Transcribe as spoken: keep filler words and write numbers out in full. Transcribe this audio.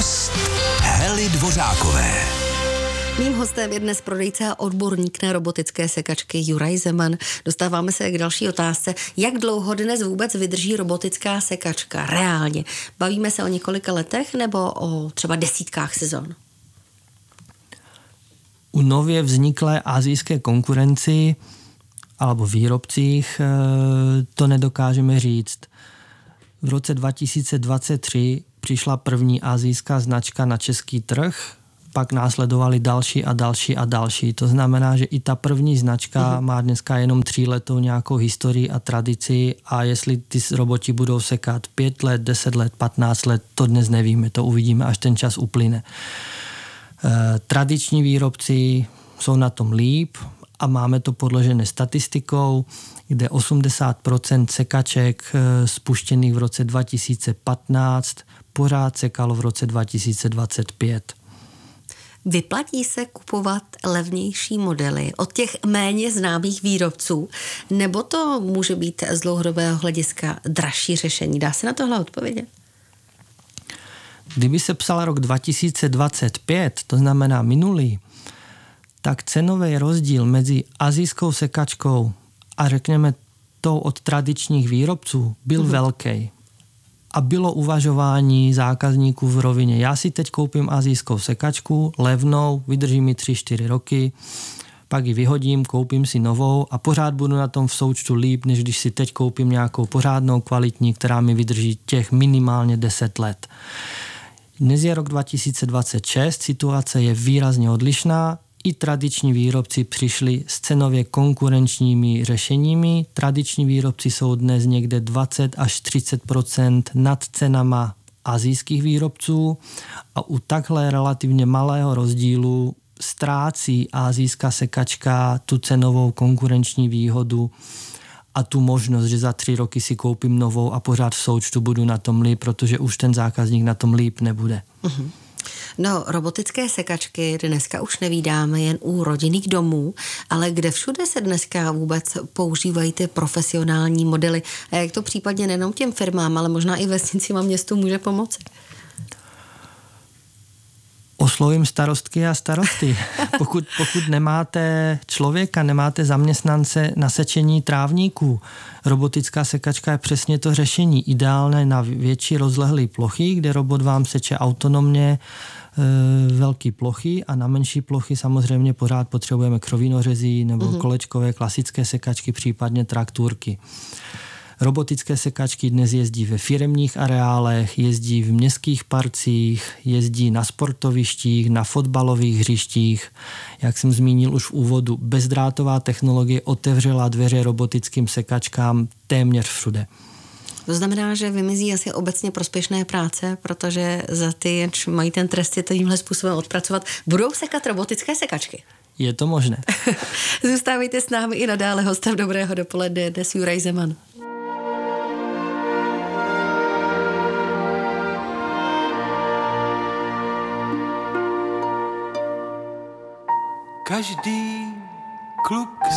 Host Hely Dvořákové. Mým hostem je dnes prodejce a odborník na robotické sekačky Juraj Zeman. Dostáváme se k další otázce. Jak dlouho dnes vůbec vydrží robotická sekačka reálně? Bavíme se o několika letech nebo o třeba desítkách sezon? U nově vzniklé asijské konkurenci alebo výrobcích to nedokážeme říct. V roce dva tisíce dvacet tři přišla první asijská značka na český trh, pak následovali další a další a další. To znamená, že i ta první značka má dneska jenom tříletou nějakou historii a tradici a jestli ty roboti budou sekat pět let, deset let, patnáct let, to dnes nevíme, to uvidíme, až ten čas uplyne. E, tradiční výrobci jsou na tom líp a máme to podložené statistikou, kde osmdesát procent sekaček spuštěných v roce dva tisíce patnáct pořád sekalo v roce dva tisíce dvacet pět. Vyplatí se kupovat levnější modely od těch méně známých výrobců, nebo to může být z dlouhodobého hlediska dražší řešení? Dá se na tohle odpovědět? Kdyby se psal rok dva tisíce dvacet pět, to znamená minulý, tak cenový rozdíl mezi asijskou sekačkou a řekněme tou od tradičních výrobců byl uhum. velký. A bylo uvažování zákazníků v rovině. Já si teď koupím asijskou sekačku, levnou, vydrží mi tři čtyři roky, pak ji vyhodím, koupím si novou a pořád budu na tom v součtu líp, než když si teď koupím nějakou pořádnou kvalitní, která mi vydrží těch minimálně deset let. Dnes je rok dva tisíce dvacet šest, situace je výrazně odlišná. I tradiční výrobci přišli s cenově konkurenčními řešeními. Tradiční výrobci jsou dnes někde dvacet až třicet procent nad cenama asijských výrobců a u takhle relativně malého rozdílu ztrácí asijská sekačka tu cenovou konkurenční výhodu a tu možnost, že za tři roky si koupím novou a pořád v součtu budu na tom líp, protože už ten zákazník na tom líp nebude. Uh-huh. No, robotické sekačky dneska už nevídáme jen u rodinných domů, ale kde všude se dneska vůbec používají ty profesionální modely a jak to případně nejenom těm firmám, ale možná i vesnicím a městu může pomoci? Oslovím starostky a starosty. Pokud, pokud nemáte člověka, nemáte zaměstnance na sečení trávníků, robotická sekačka je přesně to řešení. Ideálně na větší rozlehlé plochy, kde robot vám seče autonomně e, velké plochy a na menší plochy samozřejmě pořád potřebujeme krovinořezí nebo mm-hmm. kolečkové klasické sekačky, případně traktůrky. Robotické sekačky dnes jezdí ve firemních areálech, jezdí v městských parcích, jezdí na sportovištích, na fotbalových hřištích. Jak jsem zmínil už v úvodu, bezdrátová technologie otevřela dveře robotickým sekačkám téměř všude. To znamená, že vymizí asi obecně prospěšné práce, protože za ty, jenž mají ten trest si tímhle způsobem odpracovat, budou sekat robotické sekačky. Je to možné. Zůstávejte s námi i nadále. Hostem Dobrého dopoledne dnes Juraj Zeman. Každý kluk